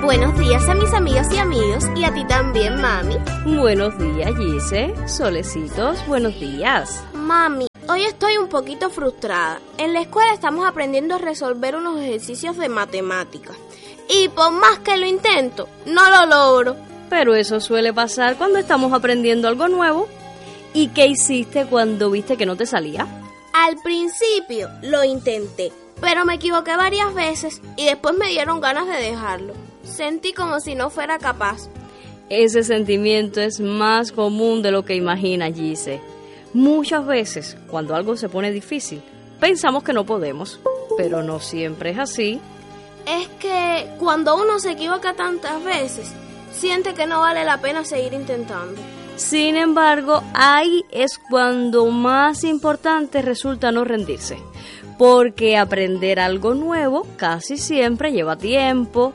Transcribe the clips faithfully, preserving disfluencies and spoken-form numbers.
Buenos días a mis amigas y amigos y a ti también, mami. Buenos días, Gise. Solecitos, buenos días. Mami, hoy estoy un poquito frustrada. En la escuela estamos aprendiendo a resolver unos ejercicios de matemáticas. Y por más que lo intento, no lo logro. Pero eso suele pasar cuando estamos aprendiendo algo nuevo. ¿Y qué hiciste cuando viste que no te salía? Al principio lo intenté, pero me equivoqué varias veces y después me dieron ganas de dejarlo. Sentí como si no fuera capaz. Ese sentimiento es más común de lo que imagina, Gise. Muchas veces, cuando algo se pone difícil, pensamos que no podemos, pero no siempre es así. Es que cuando uno se equivoca tantas veces, siente que no vale la pena seguir intentando. Sin embargo, ahí es cuando más importante resulta no rendirse, porque aprender algo nuevo casi siempre lleva tiempo,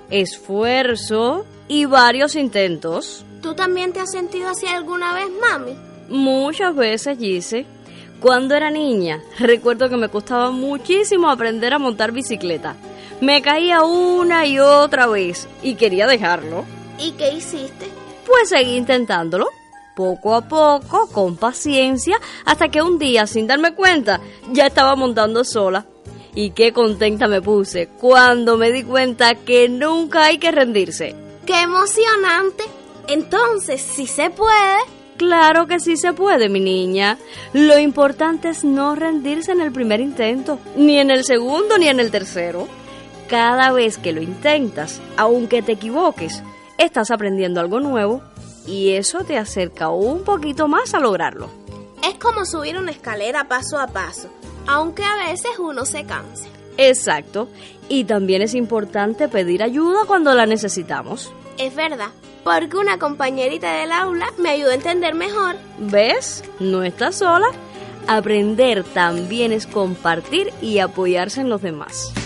esfuerzo y varios intentos. ¿Tú también te has sentido así alguna vez, mami? Muchas veces, Gise. Cuando era niña, recuerdo que me costaba muchísimo aprender a montar bicicleta. Me caía una y otra vez y quería dejarlo. ¿Y qué hiciste? Pues seguí intentándolo. Poco a poco, con paciencia, hasta que un día, sin darme cuenta, ya estaba montando sola. Y qué contenta me puse cuando me di cuenta que nunca hay que rendirse. ¡Qué emocionante! Entonces, ¿sí se puede? Claro que sí se puede, mi niña. Lo importante es no rendirse en el primer intento, ni en el segundo, ni en el tercero. Cada vez que lo intentas, aunque te equivoques, estás aprendiendo algo nuevo. Y eso te acerca un poquito más a lograrlo. Es como subir una escalera paso a paso, aunque a veces uno se canse. Exacto. Y también es importante pedir ayuda cuando la necesitamos. Es verdad, porque una compañerita del aula me ayudó a entender mejor. ¿Ves? No estás sola. Aprender también es compartir y apoyarse en los demás.